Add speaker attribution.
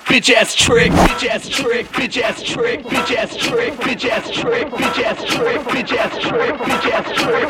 Speaker 1: bitch ass trick, bitch ass trick, bitch ass trick, bitch ass trick, bitch ass trick, bitch ass trick, bitch ass trick, bitch ass trick,